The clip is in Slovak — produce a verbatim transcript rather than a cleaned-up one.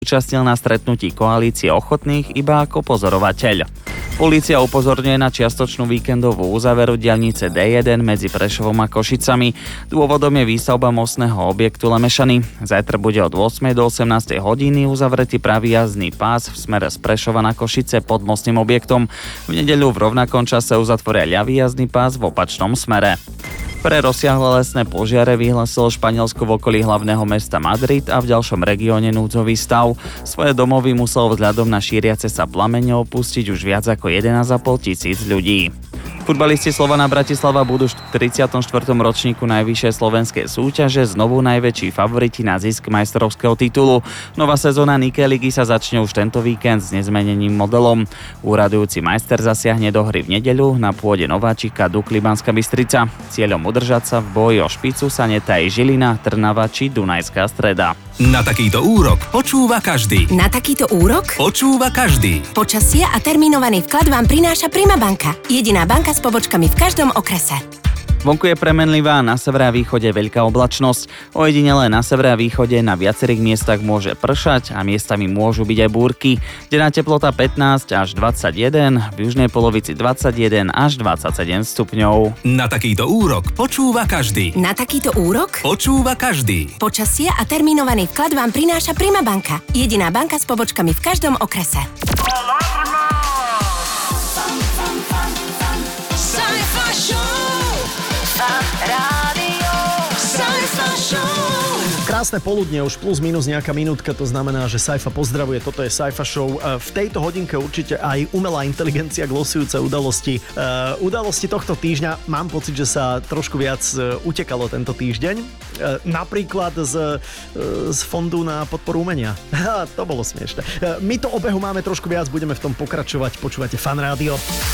Zúčastnil na stretnutí koalície ochotných iba ako pozorovateľ. Polícia upozorňuje na čiastočnú víkendovú uzáveru diaľnice dé jeden medzi Prešovom a Košicami. Dôvodom je výstavba mostného objektu Lemešany. Zajtra bude od ôsmej do osemnástej hodiny uzavretý pravý jazdný pás v smere z Prešova na Košice pod mostným objektom. V nedeľu v rovnakom čase uzatvoria ľavý jazdný pás v opačnom smere. Pre rozsiahle lesné požiare vyhlásilo Španielsko v okolí hlavného mesta Madrid a v ďalšom regióne núdzový stav. Svoje domovy muselo vzhľadom na šíriace sa plamene opustiť už viac ako jedenásť a pol tisíc ľudí. Futbalisti Slovana Bratislava budú v tridsiatom štvrtom ročníku najvyššej slovenskej súťaže znovu najväčší favoriti na zisk majstrovského titulu. Nová sezóna Nike ligy sa začne už tento víkend s nezmeneným modelom. Úradujúci majster zasiahne do hry v nedeľu na pôde nováčika Dukly Banská Bystrica. Cieľom udržať sa v boji o špicu sa netají Žilina, Trnava či Dunajská Streda. Na takýto úrok počúva každý. Na takýto úrok Počúva každý. počasie a termínovaný vklad vám prináša Prima banka. Jediná banka s pobočkami v každom okrese. Vonku je premenlivá, na severe a východe veľká oblačnosť. Ojedinele na severe a východe na viacerých miestach môže pršať a miestami môžu byť aj búrky. Denná teplota pätnásť až dvadsaťjeden, v južnej polovici dvadsaťjeden až dvadsaťsedem stupňov. Na takýto úrok počúva každý. Na takýto úrok Počúva každý. počasie a termínovaný vklad vám prináša Prima banka. Jediná banka s pobočkami v každom okrese. Krásne poludne, už plus minus nejaká minútka, to znamená, že Saifa pozdravuje, toto je Saifa Show. V tejto hodinke určite aj umelá inteligencia glosujúce udalosti. Uh, udalosti tohto týždňa, mám pocit, že sa trošku viac utekalo tento týždeň. Uh, napríklad z, uh, z fondu na podporu umenia. To bolo smiešne. Uh, my to obehu máme trošku viac, budeme v tom pokračovať, počúvate Fan Rádio.